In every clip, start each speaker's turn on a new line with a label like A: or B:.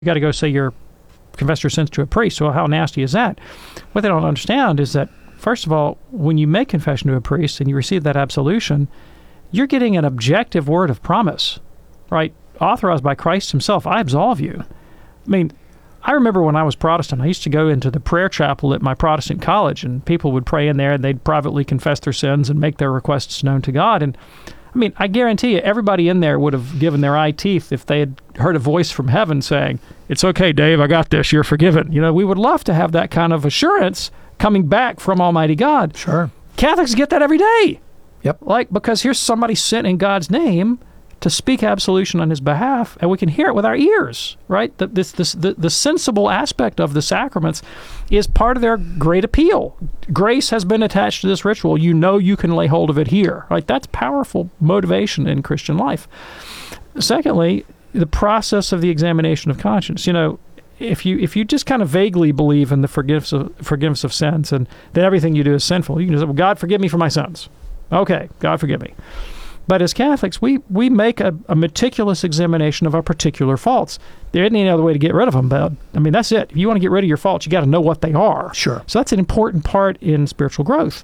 A: You got to go say confess your sins to a priest. So how nasty is that? What they don't understand is that, first of all, when you make confession to a priest and you receive that absolution, you're getting an objective word of promise, right? Authorized by Christ himself. I absolve you. I mean, I remember when I was Protestant, I used to go into the prayer chapel at my Protestant college, and people would pray in there, and they'd privately confess their sins and make their requests known to God. And I mean, I guarantee you, everybody in there would have given their eye teeth if they had heard a voice from heaven saying, "It's okay, Dave, I got this, you're forgiven." We would love to have that kind of assurance coming back from Almighty God.
B: Sure.
A: Catholics get that every day.
B: Yep.
A: Because here's somebody sent in God's name to speak absolution on his behalf, and we can hear it with our ears, right? The sensible aspect of the sacraments is part of their great appeal. Grace has been attached to this ritual. You can lay hold of it here, right? That's powerful motivation in Christian life. Secondly, the process of the examination of conscience. If you just kind of vaguely believe in the forgiveness of sins and that everything you do is sinful, you can just say, "Well, God, forgive me for my sins." Okay, God, forgive me. But as Catholics, we make a meticulous examination of our particular faults. There isn't any other way to get rid of them, bud. I mean, that's it. If you want to get rid of your faults, you got to know what they are.
B: Sure.
A: So that's an important part in spiritual growth.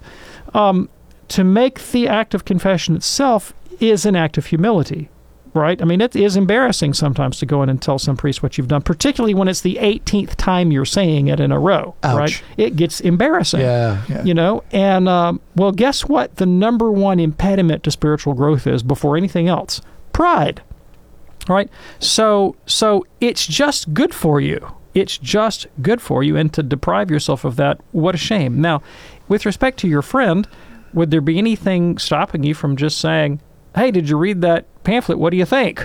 A: To make the act of confession itself is an act of humility, right? I mean, it is embarrassing sometimes to go in and tell some priest what you've done, particularly when it's the 18th time you're saying it in a row,
B: Ouch.
A: right? It gets embarrassing.
B: Yeah.
A: And well, guess what? The number one impediment to spiritual growth is, before anything else, pride, right? So it's just good for you. It's just good for you, and to deprive yourself of that, what a shame. Now, with respect to your friend, would there be anything stopping you from just saying, "Hey, did you read that pamphlet? What do you think?"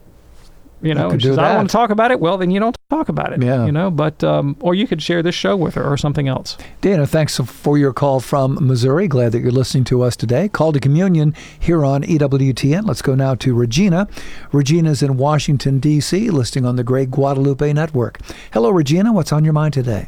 A: And she says, "I don't want to talk about it." Well, then you don't talk about it.
B: Yeah.
A: But or you could share this show with her or something else.
B: Dana, thanks for your call from Missouri. Glad that you're listening to us today. Call to Communion here on EWTN. Let's go now to Regina. Regina's in Washington, D.C., listening on the Great Guadalupe Network. Hello, Regina. What's on your mind today?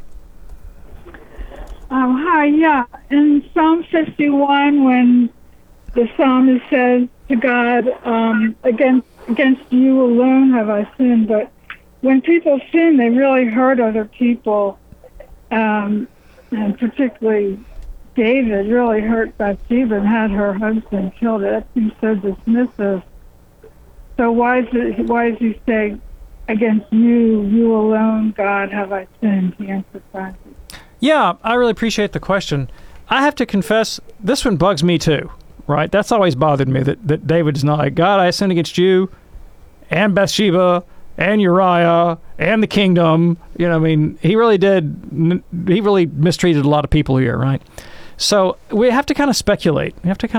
C: Hi, yeah. In Psalm 51, when the psalmist says to God, against you alone have I sinned. But when people sin, they really hurt other people. And particularly David really hurt Bathsheba and had her husband killed. That seems so dismissive. So why does he say, "Against you alone, God, have I sinned"? He emphasizes.
A: Yeah, I really appreciate the question. I have to confess, this one bugs me too. Right? That's always bothered me, that David's not like, "God, I sinned against you and Bathsheba and Uriah and the kingdom." He really mistreated a lot of people here, right? So we have to kind of speculate.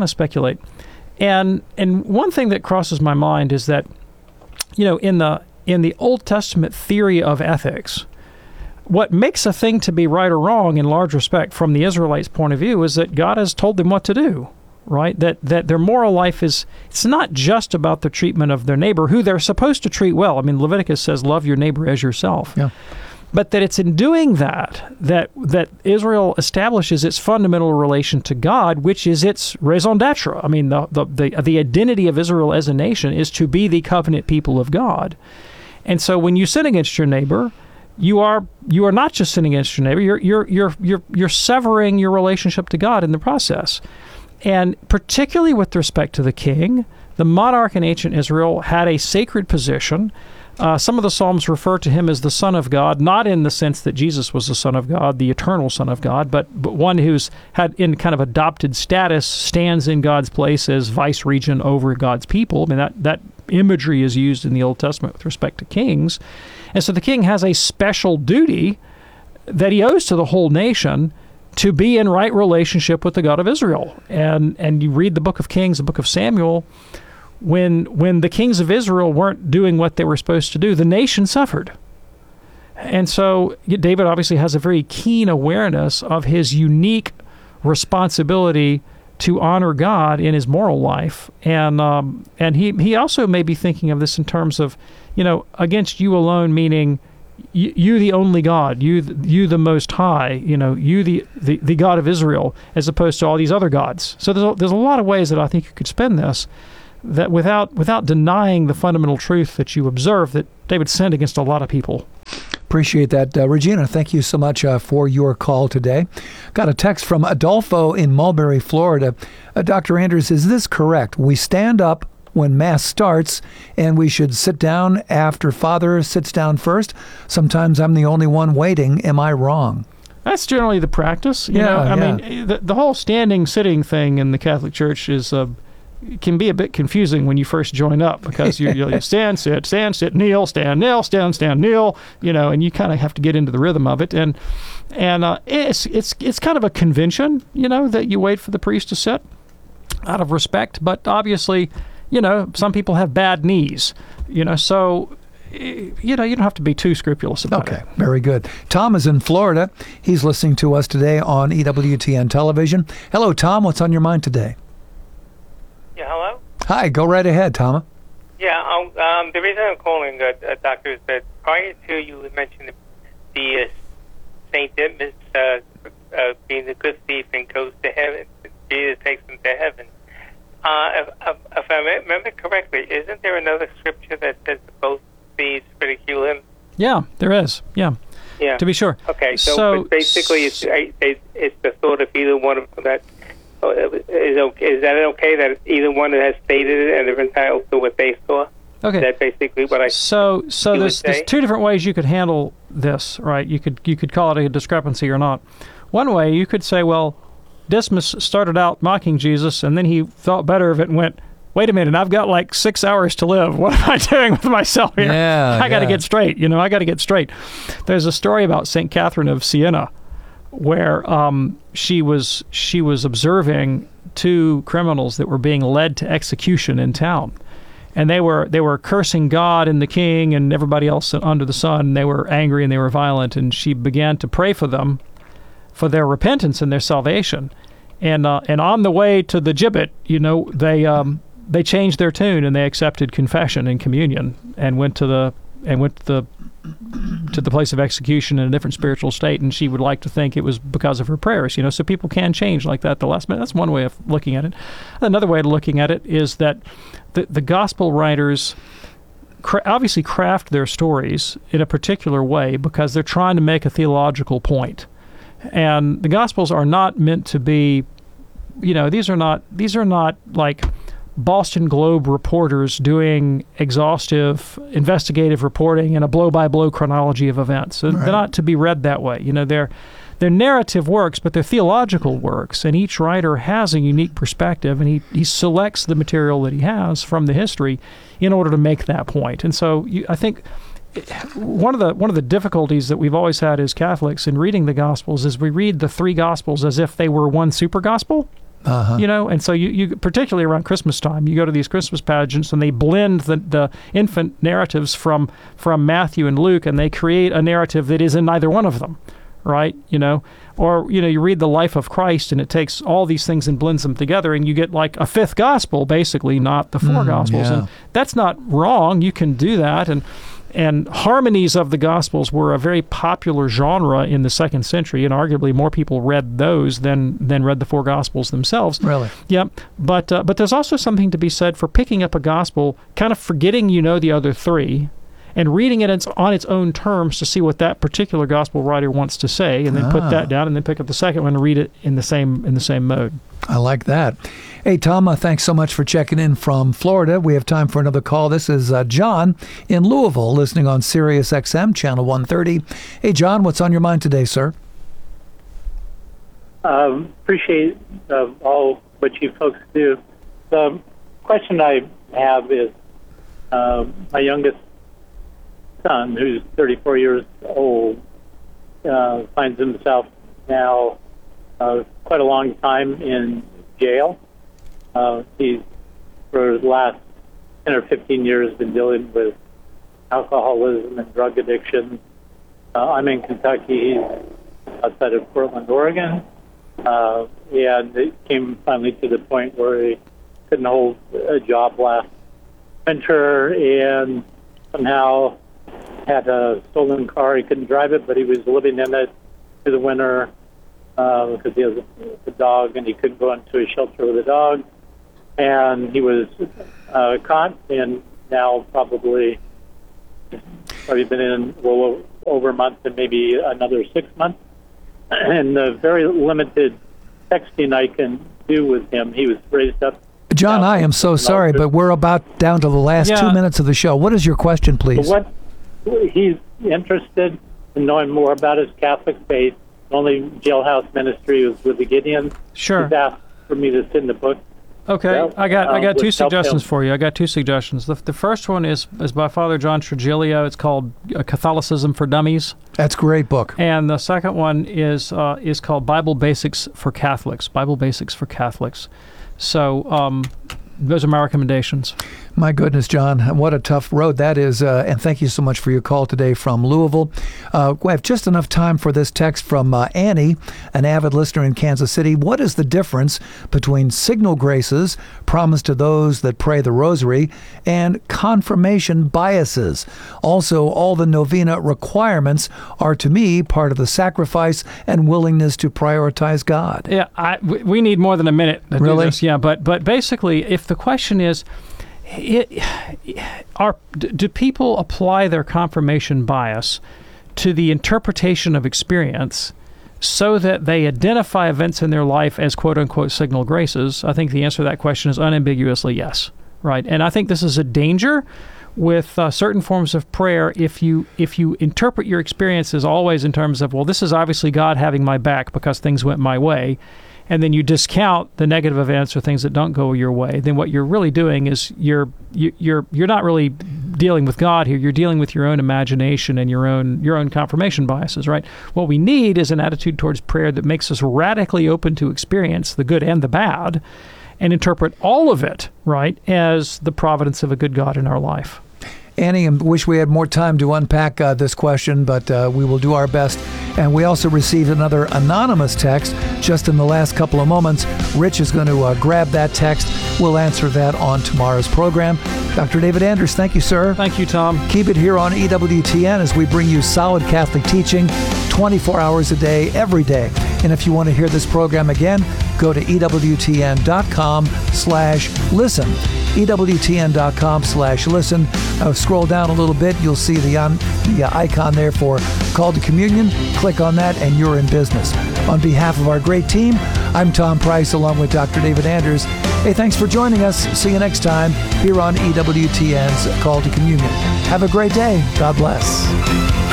A: And one thing that crosses my mind is that, in the Old Testament theory of ethics, what makes a thing to be right or wrong in large respect from the Israelites' point of view is that God has told them what to do. Right? That their moral life it's not just about the treatment of their neighbor, who they're supposed to treat well. I mean, Leviticus says, "Love your neighbor as yourself."
B: Yeah.
A: But that it's in doing that Israel establishes its fundamental relation to God, which is its raison d'etre. I mean, the identity of Israel as a nation is to be the covenant people of God. And so when you sin against your neighbor, you are not just sinning against your neighbor. You're severing your relationship to God in the process. And particularly with respect to the king, the monarch in ancient Israel had a sacred position. Some of the Psalms refer to him as the Son of God, not in the sense that Jesus was the Son of God, the eternal Son of God, but one who's had in kind of adopted status, stands in God's place as vice-regent over God's people. I mean, that imagery is used in the Old Testament with respect to kings. And so the king has a special duty that he owes to the whole nation to be in right relationship with the God of Israel. And you read the book of Kings, the book of Samuel, when the kings of Israel weren't doing what they were supposed to do, the nation suffered. And so David obviously has a very keen awareness of his unique responsibility to honor God in his moral life. And he also may be thinking of this in terms of, against you alone, meaning you the only God, you the Most High, you the God of Israel, as opposed to all these other gods. So there's a lot of ways that I think you could spin this, that without denying the fundamental truth that you observe, that David sinned against a lot of people.
B: Appreciate that. Regina, thank you so much for your call today. Got a text from Adolfo in Mulberry, Florida. Dr. Anders, is this correct? We stand up when Mass starts, and we should sit down after Father sits down first. Sometimes I'm the only one waiting. Am I wrong?
A: That's generally the practice. I mean, the whole standing, sitting thing in the Catholic Church can be a bit confusing when you first join up, because you stand, sit, kneel, stand, kneel, and you kind of have to get into the rhythm of it. And it's kind of a convention, that you wait for the priest to sit out of respect. But obviously, some people have bad knees, so you don't have to be too scrupulous about it.
B: Okay, very good. Tom is in Florida. He's listening to us today on EWTN Television. Hello, Tom. What's on your mind today?
D: Yeah, hello?
B: Hi, go right ahead, Tom.
D: Yeah, the reason I'm calling, Doctor, is that prior to you mentioned the St. Didymus being the good thief and goes to heaven, Jesus takes him to heaven. If I remember correctly, isn't there another scripture that says both thieves ridicule him?
A: Yeah, there is. Yeah. To be sure.
D: Okay, so basically it's the thought of either one of them that is that okay that either one has stated it and they're entitled to what they saw?
A: Okay.
D: Is that basically what I
A: So there's two different ways you could handle this, right? You could call it a discrepancy or not. One way, you could say, well, Dismas started out mocking Jesus, and then he thought better of it and went, wait a minute, I've got like 6 hours to live. What am I doing with myself here? I got to get straight. I got to get straight. There's a story about St. Catherine of Siena where she was observing two criminals that were being led to execution in town. And they were cursing God and the king and everybody else under the sun. They were angry and they were violent, and she began to pray for them, for their repentance and their salvation. And on the way to the gibbet, they changed their tune and they accepted confession and communion and went to the place of execution in a different spiritual state. And she would like to think it was because of her prayers. So people can change like that at the last minute. That's one way of looking at it. Another way of looking at it is that the gospel writers obviously craft their stories in a particular way because they're trying to make a theological point. And the Gospels are not meant to be, these are not like Boston Globe reporters doing exhaustive investigative reporting in a blow-by-blow chronology of events. So They're not to be read that way. They're narrative works, but they're theological works, and each writer has a unique perspective, and he selects the material that he has from the history in order to make that point. And so I think one of the difficulties that we've always had as Catholics in reading the Gospels is we read the three Gospels as if they were one super gospel. And so you particularly around Christmas time, you go to these Christmas pageants and they blend the infant narratives from Matthew and Luke, and they create a narrative that is in neither one of them, right? Or you read the life of Christ and it takes all these things and blends them together, and you get like a fifth gospel, basically, not the four Gospels.
B: Yeah.
A: And that's not wrong. You can do that. And harmonies of the Gospels were a very popular genre in the 2nd century, and arguably more people read those than read the four Gospels themselves.
B: Really?
A: Yeah. But there's also something to be said for picking up a Gospel, kind of forgetting the other three, and reading it on its own terms to see what that particular Gospel writer wants to say, and then put that down, and then pick up the second one and read it in the same mode.
B: I like that. Hey, Tom, thanks so much for checking in from Florida. We have time for another call. This is John in Louisville, listening on Sirius XM, Channel 130. Hey, John, what's on your mind today, sir?
E: Appreciate all what you folks do. The question I have is my youngest son, who's 34 years old, finds himself now quite a long time in jail. He's, for the last 10 or 15 years, been dealing with alcoholism and drug addiction. I'm in Kentucky. He's outside of Portland, Oregon. And it came finally to the point where he couldn't hold a job last winter, and somehow had a stolen car. He couldn't drive it, but he was living in it through the winter because he has a dog, and he couldn't go into a shelter with a dog. And he was caught, and now probably been in over over a month and maybe another 6 months. And the very limited texting I can do with him, he was raised up.
B: John, I am so sorry, but we're about down to the last 2 minutes of the show. What is your question, please?
E: What he's interested in knowing more about his Catholic faith. Only jailhouse ministry was with the Gideons.
A: Sure.
E: He's asked for me to send the book.
A: Okay, I got two suggestions for you. I got two suggestions. The first one is by Father John Trigilio. It's called Catholicism for Dummies.
B: That's a great book.
A: And the second one is called Bible Basics for Catholics. Bible Basics for Catholics. So those are my recommendations.
B: My goodness, John, what a tough road that is. And thank you so much for your call today from Louisville. We have just enough time for this text from Annie, an avid listener in Kansas City. What is the difference between signal graces promised to those that pray the rosary and confirmation biases? Also, all the novena requirements are, to me, part of the sacrifice and willingness to prioritize God.
A: Yeah, we need more than a minute to do this. Yeah, but basically, if the question is, do people apply their confirmation bias to the interpretation of experience so that they identify events in their life as quote-unquote signal graces? I think the answer to that question is unambiguously yes, right? And I think this is a danger with certain forms of prayer if you interpret your experiences always in terms of, well, this is obviously God having my back because things went my way, and then you discount the negative events or things that don't go your way, then what you're really doing is you're not really dealing with God here. You're dealing with your own imagination and your own confirmation biases, right? What we need is an attitude towards prayer that makes us radically open to experience the good and the bad and interpret all of it, right, as the providence of a good God in our life.
B: Annie, I wish we had more time to unpack this question, but we will do our best. And we also received another anonymous text just in the last couple of moments. Rich is going to grab that text. We'll answer that on tomorrow's program. Dr. David Anders, thank you, sir.
A: Thank you, Tom.
B: Keep it here on EWTN as we bring you solid Catholic teaching 24 hours a day, every day. And if you want to hear this program again, go to EWTN.com/listen. EWTN.com/listen. Scroll down a little bit. You'll see the icon there for Call to Communion. Click on that and you're in business. On behalf of our great team, I'm Tom Price along with Dr. David Anders. Hey, thanks for joining us. See you next time here on EWTN's Call to Communion. Have a great day. God bless.